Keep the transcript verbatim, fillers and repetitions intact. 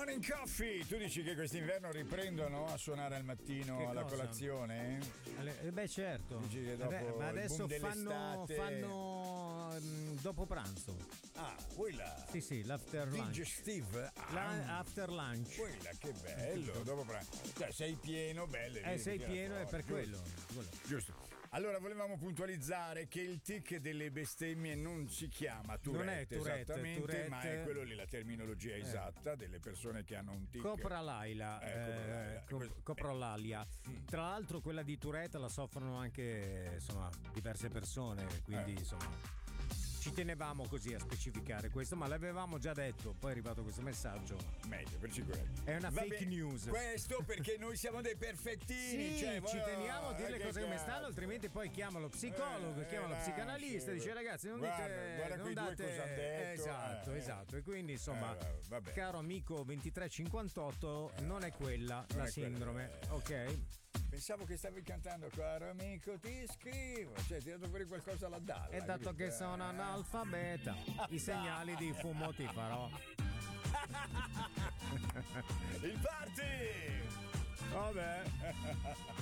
Morning Coffee. Tu dici che quest'inverno riprendono a suonare al mattino Che alla cosa? colazione? Eh beh, certo. Dici che dopo Eh beh, ma il adesso boom fanno, dell'estate- fanno mm, dopo pranzo. Ah, quella. Sì, sì, l'after lunch. Digestive. La after lunch. Quella, che bello. Dopo pranzo. Cioè, sei pieno, bello. Eh, sei pieno è per quello. Giusto. Allora, volevamo puntualizzare che il tic delle bestemmie non si chiama Tourette, Non è Tourette, esattamente, Tourette. ma è quello lì, la terminologia esatta delle persone che hanno un tic. Copralaila, Eh, copralaila. eh, co- Questo- coprolalia. Tra l'altro quella di Tourette la soffrono anche insomma diverse persone, quindi Eh. insomma ci tenevamo così a specificare questo, ma l'avevamo già detto, poi è arrivato questo messaggio. Meglio, per sicurezza. È una Va fake bene, news. Questo perché noi siamo dei perfettini. Sì, cioè, ci voi- teniamo a dire eh, le che cose come cazzo. stanno, altrimenti poi chiama lo psicologo, Eh, chiama lo eh, psicanalista e dice ragazzi non guarda, dite guarda non quei due date cosa han detto, esatto, eh, esatto. E quindi insomma, eh, vabbè. caro amico ventitré cinquantotto, non è quella non la è quella, sindrome, eh. ok? Pensavo che stavi cantando, caro amico, ti scrivo. Cioè, ti hai dato fuori qualcosa alla dalla. E dato capito? che sono analfabeta, i segnali di fumo ti farò. Il party! Vabbè.